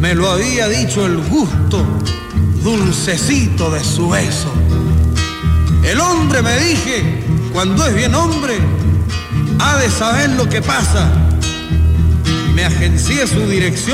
me lo había dicho el gusto dulcecito de su beso. El hombre, me dije, cuando es bien hombre, ha de saber lo que pasa. Me agencié su dirección